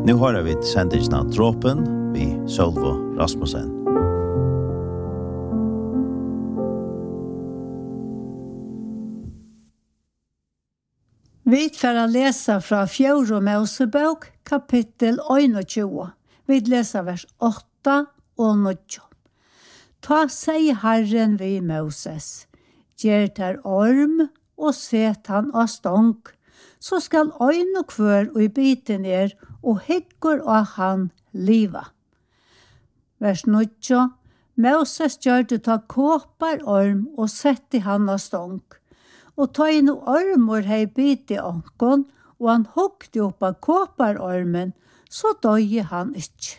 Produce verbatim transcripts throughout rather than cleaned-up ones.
Nu har vi sendisna Dråpen vi Sølvo Rasmussen. Vi får läsa från Fjärde Mosebok kapitel tjugoett. Vi läser vers åtta och nio. Ta sig Herren vid Moses, ger ter orm och set han av stånk, så skall øyn og kvør og i biten er, og heggur av han liva. Vers nio. Moses gjør det ta kåpar orm og sette han av stånk. Og ta inn ormor hei bit i ankon, og han hugde opp av kåparormen, så døye han ikke.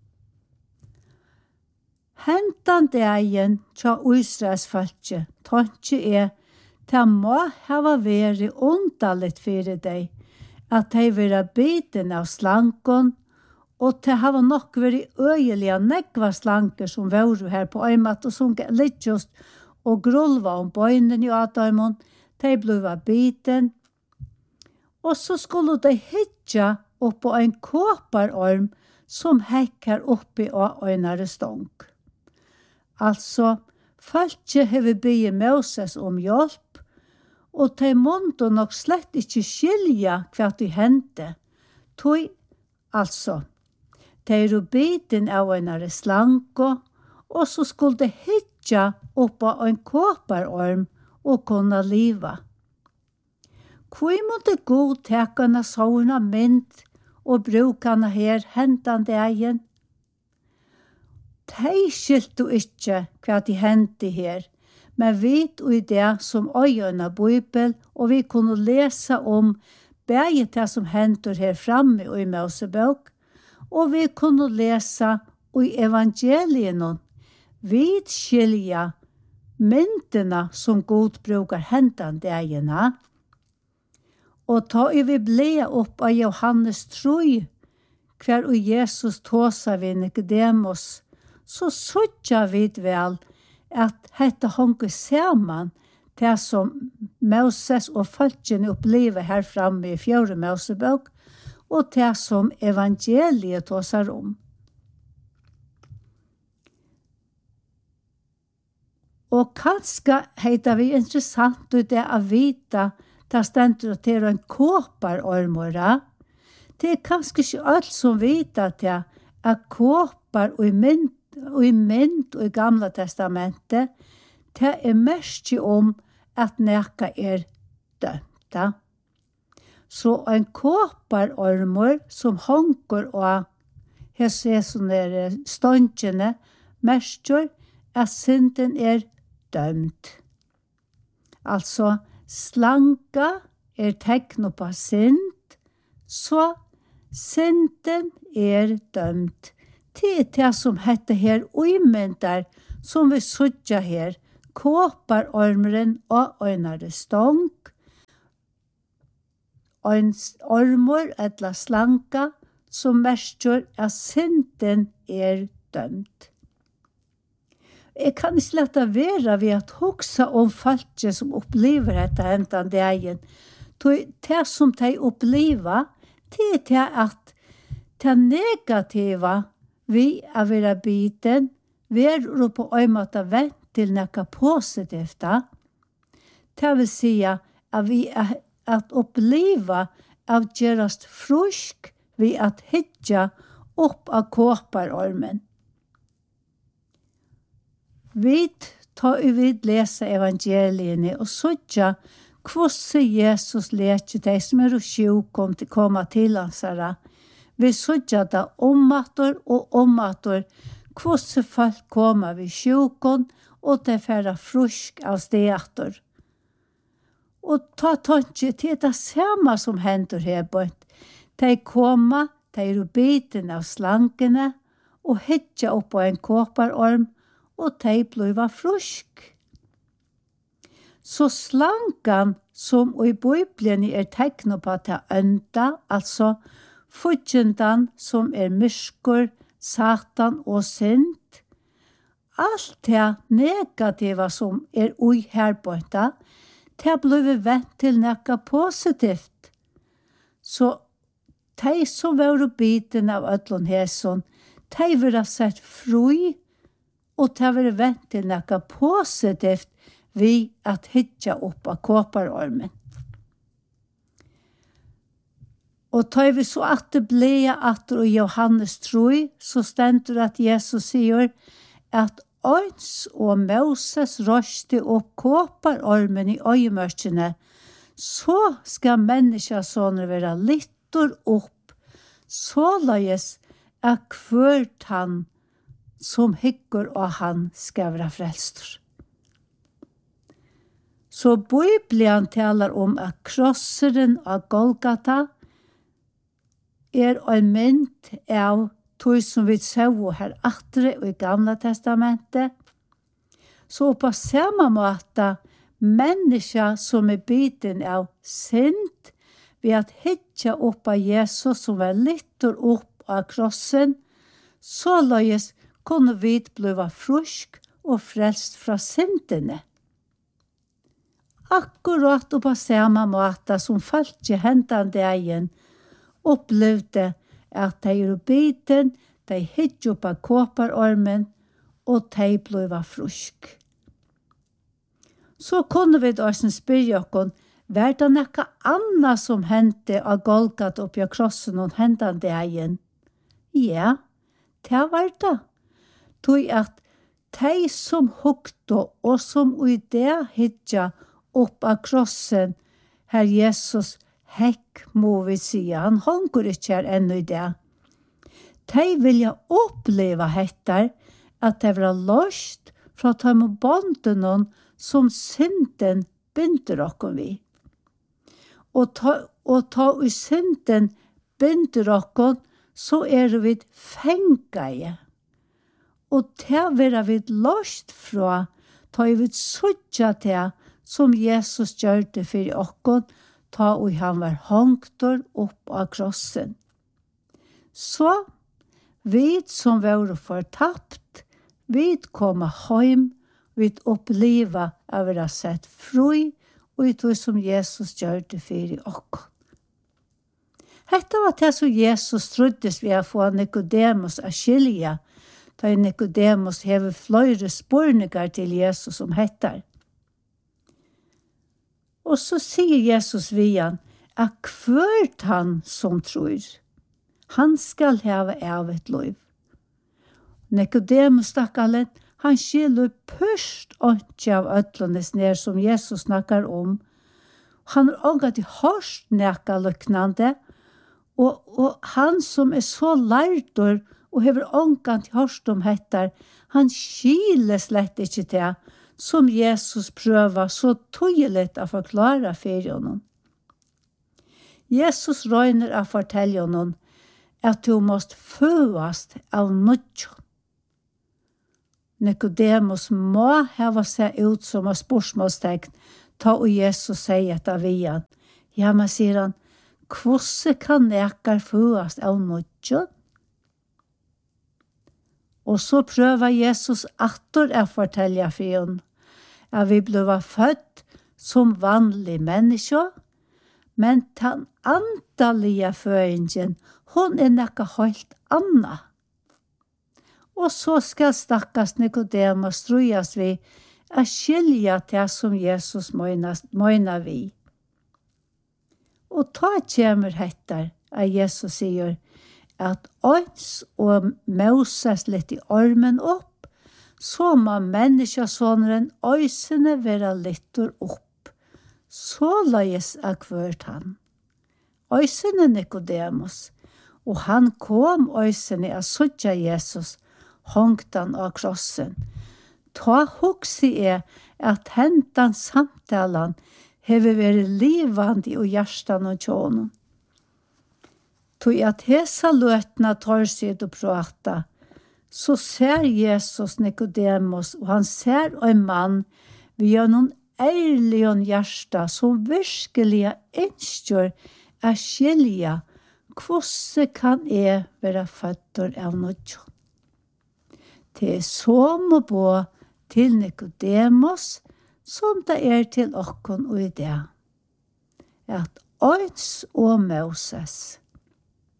Hentan dagen tja Israels falske, tanke er, det må hava vært undaligt fyrir deg, at de vera biten av slankon, og det hava nok vært øyelige negva slanker som var her på øymat, og som litt just og grulva om bøynen i Adamon, de bliva biten, og så skulle de hitja opp på en kåparorm som hekkar oppi av øynare stånk. Altså, falske hever bygge Moses om hjelp, og de måtte nok slett ikke skilja hva de hendte. Tog, altså, de er biten av en slanko, og så skulle de hitja opp av en kåparorm og kunne liva. Hvor måtte god tekene sånne mynd og brukene her hentende egen? De skilte ikke hva de hendte her, men vet og i det som øyene Bibel, og vi kunne lese om begge det som henter her framme i Mosebok, og vi kunne lese i evangelien. Vi skilja myndene som Gud brukar hentende egene. Og ta vi ble opp av Johannes tro, hver og Jesus tåsa vi Nicodemus, så sutja vi vel at hette honke saman det som Moses og folkene oppleve her framme i Fjärde Mosebok, og det som evangeliet tåsar om. Og kanskje heter vi interessant ut det å vite det stendur til en kåparormora. Det er kanskje ikke alt som vite til at kåpar og i mynd og i mynd og i Gamla testamentet, det er mest om at neka er dømta. Så en kåparormor som honker og her ser sånne ståndjene, mestjør at synden er dømt. Altså, slanka er tegn på synd, så synden er dømt. Det er det som heter her uimendar, som vi sutja her, kåparormeren og øynare stånk, en ormor eller slanka, som mestjør at synden er dømt. Jeg kan ikke lette være ved at hoksa om falske som opplever dette hentan dagen. Det som de opplever, det er det at det negativa vi er være biten, vi er på en måte vent til noe positivt. Det vil si at vi er at oppleve av gjørast frusk vi at hitja opp av kåparormen. Vi tar ut lese evangeliene og sutja hvordan Jesus lærte de som er sjuk kom til komme til hans herre. Vi sutja da omator og omator hvordan folk kommer ved sjukon og de færre frusk av steator. Og ta tanke til det samme som hender her på. De kommer, de er biten av slankene og hitja opp på en kåparorm og de blir frusk. Så slankan som i Bibelen er tegnet på at det ønda, altså futjendan som er myrskur, satan og synd, alt det negativa som er ui herbøyta, det blir vent til nekka positivt. Så de som var biten av ødlån hæson, de var sett fri, og de var vent til noe positivt vi at hitja opp av kåparormen. Og tar vi så at det ble at og Johannes troi, så stender at Jesus sier at Øyns og Moses røste opp kåparormen i øyemørkene, så skal menneskesånene være littor opp, så løyes at hvert han som hikker og han skal være frelster. Så Bibelen taler om at krosseren av Golgata er en mynd av tog som vi så her atre og i Gamla testamentet. Så på samme måte, mennesker som er biten av synd, ved at hitja opp av Jesus som var littor opp av krossen, så løyes kunne vi bli frusk og frelst fra syndene. Akkurat og på samme måte som folk i hendene egen opplevde at de er biten, de hittet opp av kåparormen, og de ble frusk. Så kunne vi da spørre oss, var det noe annet som hendte av Golgat oppi av krossen og hendene egen? Ja, det var det. Tog at de som hukte og som i det hittet opp av krossen, her Jesus hekk, må vi si, han honker ikke her ennå i det. De vilja oppleva hettar at det var løst fra å ta med bånden noen som synden binder okkur vi. Og ta, og ta i synden binder okkur, så er vi fengaje. Og ta vera vi løst fra, ta vi suttja til som Jesus gjør det for okkur, ta og han var hongtor opp av krossen. Så vi som var fortapt, vi kommer hjem, vi oppleva å være sett fri, og i tog som Jesus gjør det for okkur. Hetta var det som Jesus troddes vi å få Nicodemus å skilja, da Nicodemus hever flere spurningar til Jesus som hettar. Og så sier Jesus vi han, at hvert han som tror, han skal heve av et liv. Nicodemus stakkalen, han skilur først åndsje av ødlenes ned som Jesus snakker om. Han har ångat i hørst nekka lyknande, og, og han som er så lærdur og hever ångat i hørst om hettar, han skiler slett ikke til som Jesus prøver så tydelig å forklare for honom. Jesus røyner å fortelle honom at du måste føast av nødjon. Nicodemus må hava seg ut som en spørsmålstegn, ta og Jesus sier etter vian. Ja, men sier han, hvordan kan nekar føast av nødjon? Og så prøver Jesus atter å fortelle for henne at vi ble født som vanlig menneske, men den antallige føingen, hun er noe helt annet. Og så skal stakkars Nicodemus strujas vi å skilja til som Jesus møyna vi. Og ta kommer hettar at Jesus sier at ånds og Moses litt i armen opp, så må menneskesåneren øysene være littor opp. Så løyes av hvert han. Øysene Nicodemus, og han kom øysene av suttja Jesus, hongt han av krossen. Ta hugsi er at hentan samtalen hever vært livande og hjertan og tjånen. Tog at hesa løtna tar seg og prata, så ser Jesus Nicodemus, og han ser en mann vi har noen ærlig og hjärsta som virkelig ønsker å skilja hvordan kan jeg være føtter av noe. Det er så må bo til Nicodemus som det er til okken og i det. At Øyns og Moses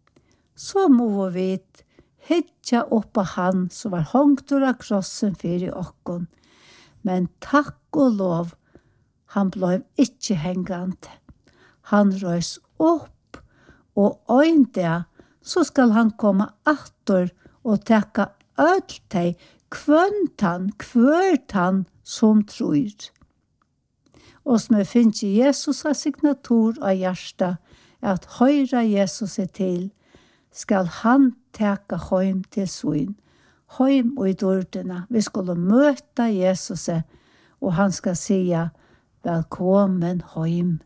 så må vi hitja opp av han som var hongt av krossen fyrir okkon. Men takk og lov, han blev ikke hengande. Han røys opp, og øynde, så skal han komme atter og tekka ødel teg, kvøntan, kvørtan som tror. Og som jeg finner Jesus av signatur av hjertet, at høyre Jesus er til, skal han teka heim til svin, heim og i dårdene. Vi skulle møte Jesus, og han skal sige, velkommen heim.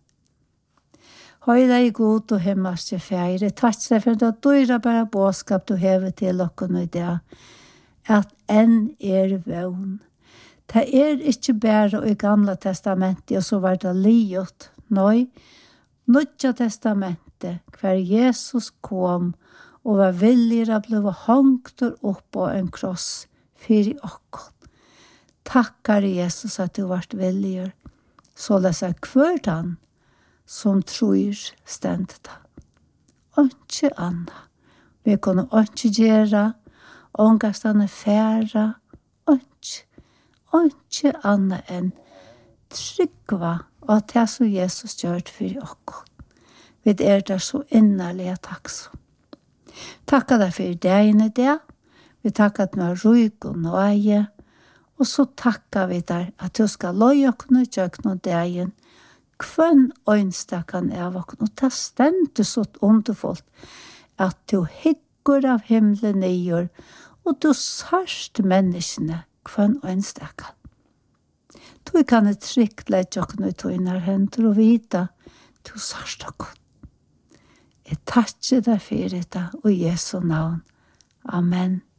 Høyre i god og himmelske fjerde, takk deg for at du er bare båskap du hever til dere i det, at enn er vøvn. Det er ikke bare i gamla testamentet, og så var det liot. Nei, Nødja testamentet, hver Jesus kom, og var villig å bli hongt opp på en kross for i okkon. Takkar Jesus at du vart villig, så les jeg kvørt han, som tror stendet han. Og ikke anna. Vi kunne ikke gjøre, ångast han er færa, og ikke, og ikke anna enn tryggva, og det som Jesus gjør for i okkon. Vi er der så innerlig takk så. Takk deg for deg i det. Vi takkar at vi har ryk og nøye. Og så takkar vi der at du skal løye okkon og gjøkne deg. Kvønn øynstakken av okkon. Og det stendte så underfullt at du hygger av himmelen nyer, og du sørst menneskene kvønn øynstakken. Du kan et trygt lette okkon ut og innar hender og vite du sørst okkon. Jeg takker deg for det, og i Jesu navn. Amen.